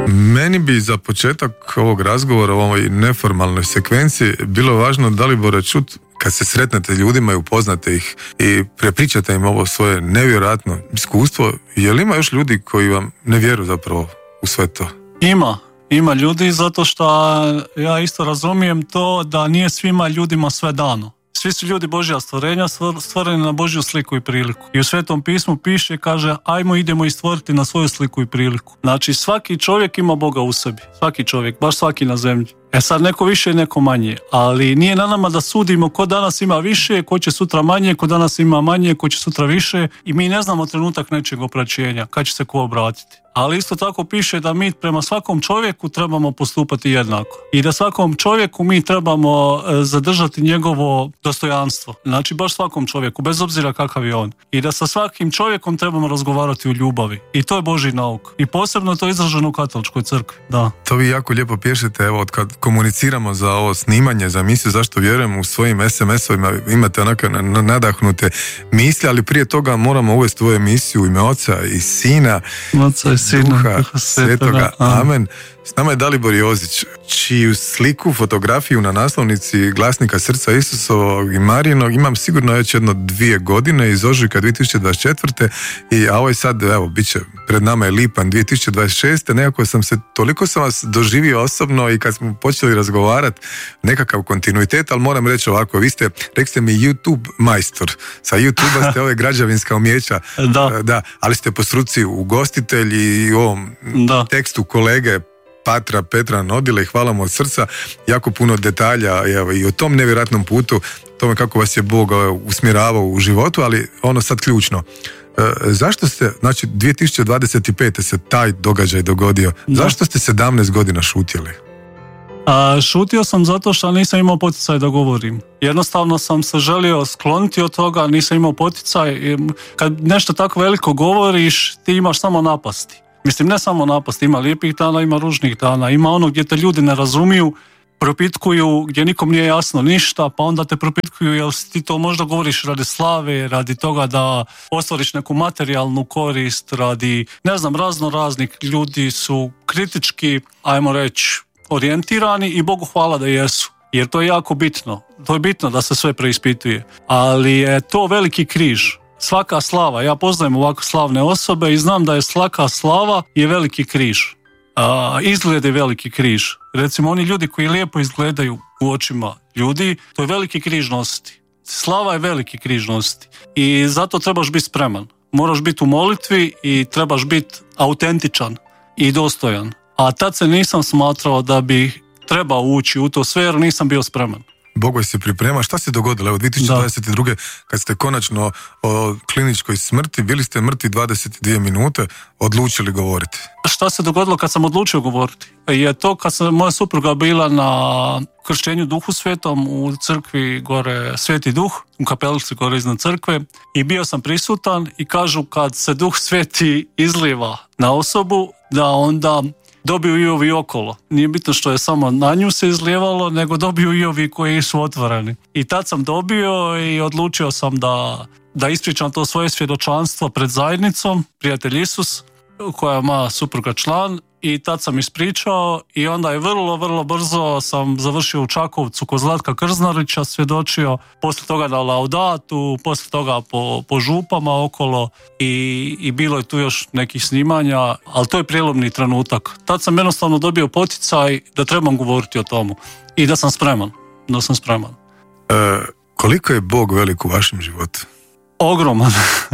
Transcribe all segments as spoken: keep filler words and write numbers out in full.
Meni bi za početak ovog razgovora u ovoj neformalnoj sekvenciji bilo važno, Dalibore, čut kad se sretnete ljudima i upoznate ih i prepričate im ovo svoje nevjerojatno iskustvo, je li ima još ljudi koji vam ne vjeruju zapravo u sve to? Ima. Ima ljudi, zato što ja isto razumijem to da nije svima ljudima sve dano. Svi su ljudi Božja stvorenja, stvoreni na Božju sliku i priliku. I u Svetom pismu piše, kaže, ajmo idemo i stvoriti na svoju sliku i priliku. Znači, svaki čovjek ima Boga u sebi. Svaki čovjek, baš svaki na zemlji. E sad, neko više, neko manje. Ali nije na nama da sudimo ko danas ima više, ko će sutra manje, ko danas ima manje, ko će sutra više. I mi ne znamo trenutak nečeg opraćenja, kad će se ko obratiti. Ali isto tako piše da mi prema svakom čovjeku trebamo postupati jednako. I da svakom čovjeku mi trebamo zadržati njegovo dostojanstvo. Znači baš svakom čovjeku, bez obzira kakav je on. I da sa svakim čovjekom trebamo razgovarati u ljubavi. I to je Božji nauk. I posebno je to izraženo u katoličkoj crkvi. Da. To vi jako lijepo pišete, evo, od kad komuniciramo za ovo snimanje, za misiju Zašto vjerujem, u svojim es em esovima imate onako nadahnute misli, ali prije toga moramo uvesti u emisiju u ime Oca i Sina, Oca i Sina, Duha Svetoga. Amen. S nama je Dalibor Jozić, čiju sliku, fotografiju na naslovnici Glasnika Srca Isusovog i Marijinog imam sigurno već jedno dvije godine, iz ožujka dvije tisuće dvadeset četvrte. I, a ovo je sad, evo, bit će, pred nama je lipanj dvije tisuće dvadeset šeste. Nekako sam se, toliko sam vas doživio osobno i kad smo počeli razgovarati, nekakav kontinuitet, ali moram reći ovako, vi ste, rekli ste mi, YouTube majstor. Sa YouTube-a ste ove građevinska umjeća, da. da, ali ste po struci ugostitelj i u ovom da. tekstu kolege Patra Petra Nodile, hvala mu od srca, jako puno detalja evo, i o tom nevjerojatnom putu, tome kako vas je Bog usmjeravao u životu, ali ono sad ključno. E, zašto ste, znači dvije tisuće dvadeset pete se taj događaj dogodio, da. Zašto ste sedamnaest godina šutjeli? A, šutio sam zato što nisam imao poticaj da govorim. Jednostavno sam se želio skloniti od toga, nisam imao poticaj. Kad nešto tako veliko govoriš, ti imaš samo napasti. Mislim, ne samo napast, ima lijepih dana, ima ružnih dana, ima ono gdje te ljudi ne razumiju, propitkuju, gdje nikom nije jasno ništa, pa onda te propitkuju jel ti to možda govoriš radi slave, radi toga da ostvariš neku materijalnu korist, radi, ne znam, razno raznih ljudi su kritički, ajmo reći, orijentirani i Bogu hvala da jesu. Jer to je jako bitno. To je bitno da se sve preispituje. Ali je to veliki križ. Svaka slava, ja poznajem ovako slavne osobe i znam da je svaka slava je veliki križ. A, izgled je veliki križ. Recimo oni ljudi koji lijepo izgledaju u očima ljudi, to je veliki križ nositi. Slava je veliki križ nositi. I zato trebaš biti spreman. Moraš biti u molitvi i trebaš biti autentičan i dostojan. A tad se nisam smatrao da bi trebao ući u to sve jer nisam bio spreman. Bog vas se priprema. Šta se dogodilo? Evo dvije tisuće dvadeset druge. Da. Kad ste konačno o kliničkoj smrti, bili ste mrtvi dvadeset dvije minute, odlučili govoriti. Šta se dogodilo kad sam odlučio govoriti? Je to kad sam, moja supruga bila na krštenju Duhu Svetom u crkvi gore Sveti Duh, u kapelici gore iznad crkve, i bio sam prisutan i kažu kad se Duh Sveti izliva na osobu, da onda dobiju i ovi okolo. Nije bitno što je samo na nju se izlijevalo, nego dobiju i ovi koji su otvoreni. I tad sam dobio i odlučio sam da, da ispričam to svoje svjedočanstvo pred zajednicom, prijatelj Isus, koja ima supruga član, i tad sam ispričao i onda je vrlo, vrlo brzo sam završio u Čakovcu kod Zlatka Krznarića, svjedočio, poslije toga na Laudatu, poslije toga po, po župama okolo i, i bilo je tu još nekih snimanja, ali to je prijelomni trenutak. Tad sam jednostavno dobio poticaj da trebam govoriti o tomu i da sam spreman, da sam spreman. E, koliko je Bog velik u vašem životu? Ogroman.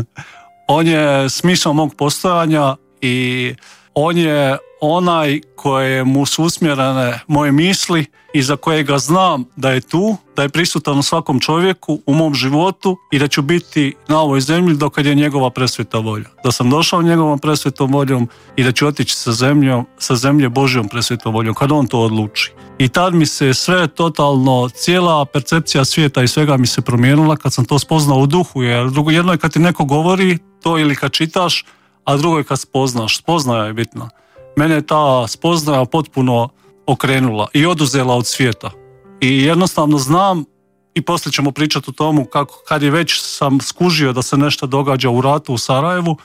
On je smisao mog postojanja i on je onaj kojemu su usmjerene moje misli i za kojega znam da je tu, da je prisutan u svakom čovjeku, u mom životu i da ću biti na ovoj zemlji dokad je njegova presveta volja. Da sam došao njegovom presvetom voljom i da ću otići sa zemljom, sa zemlje Božjom presvetom voljom, kad on to odluči. I tad mi se sve totalno, cijela percepcija svijeta i svega mi se promijenila kad sam to spoznao u duhu, jer drugo, jedno je kad ti neko govori to ili kad čitaš, a drugo je kad spoznaš. Spoznaja je bitna. Mene je ta spoznaja potpuno okrenula i oduzela od svijeta. I jednostavno znam, i poslije ćemo pričati o tomu kako kad je već sam skužio da se nešto događa u ratu u Sarajevu,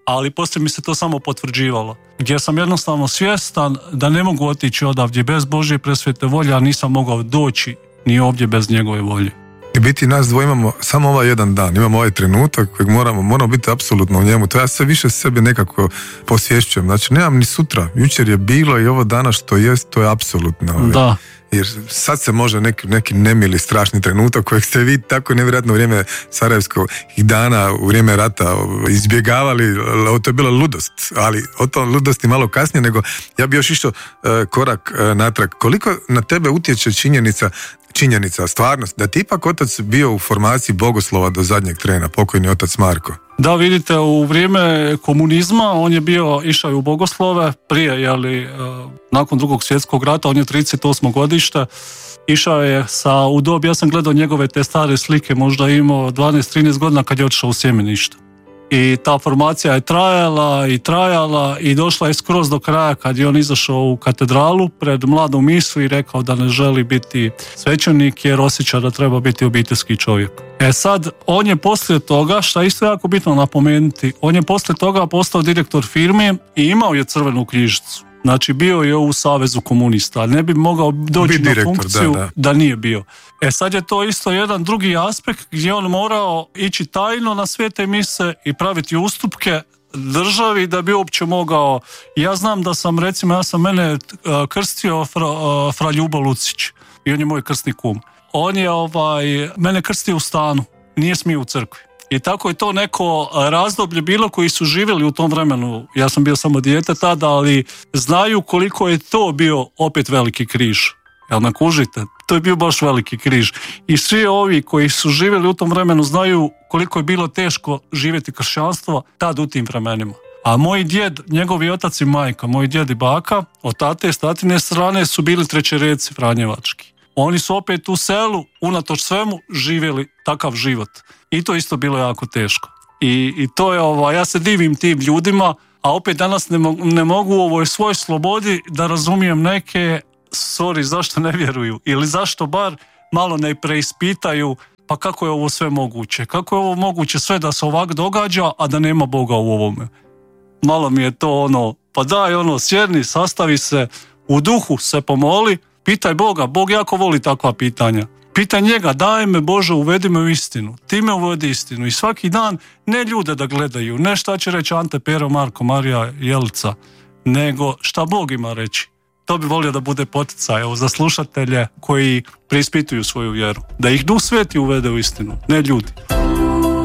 ali poslije mi se to samo potvrđivalo. Gdje sam jednostavno svjestan da ne mogu otići odavdje bez Božje presvete volje, a nisam mogao doći ni ovdje bez njegove volje. I biti nas dvoje imamo samo ovaj jedan dan, imamo ovaj trenutak kojeg moramo, moramo biti apsolutno u njemu. To ja sve više sebe nekako posvješćujem. Znači, nemam ni sutra. Jučer je bilo i ovo danas što jest, to je apsolutno. Ovaj. Da. Jer sad se može neki, neki nemili, strašni trenutak kojeg ste vi tako nevjerojatno u vrijeme Sarajevskog dana, u vrijeme rata izbjegavali, to je bila ludost, ali o tom ludosti malo kasnije, nego ja bi još išao uh, korak uh, natrag. Koliko na tebe utječe činjenica činjenica, stvarnost, da ti ipak otac bio u formaciji bogoslova do zadnjeg trena, pokojni otac Marko? Da, vidite, u vrijeme komunizma on je bio, išao je u bogoslove, prije, jeli, nakon drugog svjetskog rata, on je trideset osmo godište, išao je sa, u dobi, ja sam gledao njegove te stare slike, možda imao dvanaest trinaest godina kad je otišao u sjemenište. I ta formacija je trajala i trajala i došla je skroz do kraja kad je on izašao u katedralu pred mladom misu i rekao da ne želi biti svećenik jer osjeća da treba biti obiteljski čovjek. E sad, on je poslije toga, što je isto jako bitno napomenuti, on je poslije toga postao direktor firme i imao je crvenu knjižicu. Znači bio je u Savezu komunista, ne bi mogao doći na direktor, funkciju da, da. da nije bio. E sad je to isto jedan drugi aspekt gdje on morao ići tajno na svete mise i praviti ustupke državi da bi uopće mogao. Ja znam da sam, recimo, ja sam mene krstio fra, fra Ljubo Lucić i on je moj krstni kum. On je ovaj, mene krstio u stanu, nije smio u crkvi. I tako je to neko razdoblje bilo koji su živjeli u tom vremenu. Ja sam bio samo dijete tada, ali znaju koliko je to bio opet veliki križ. Jel me kužite? To je bio baš veliki križ. I svi ovi koji su živjeli u tom vremenu znaju koliko je bilo teško živjeti kršćanstvo tad u tim vremenima. A moj djed, njegovi otac i majka, moj djed i baka, od tate i statine strane su bili trećereci franjevački. Oni su opet u selu, unatoč svemu, živjeli takav život. I to isto bilo jako teško. I, i to je ovo, ja se divim tim ljudima, a opet danas ne, mo- ne mogu u ovoj svoj slobodi da razumijem neke, sorry, zašto ne vjeruju, ili zašto bar malo ne preispitaju, pa kako je ovo sve moguće, kako je ovo moguće sve da se ovak događa, a da nema Boga u ovome. Malo mi je to ono, pa daj ono, sjedni, sastavi se, u duhu se pomoli, pitaj Boga, Bog jako voli takva pitanja. Pitaj njega, daj me Bože, uvedi me u istinu, ti me uvodi istinu i svaki dan ne ljude da gledaju, ne šta će reći Ante, Pero, Marko, Marija, Jelica, nego šta Bog ima reći. To bi volio da bude poticaj, evo, za slušatelje koji preispituju svoju vjeru, da ih Duh Sveti uvede u istinu, ne ljudi.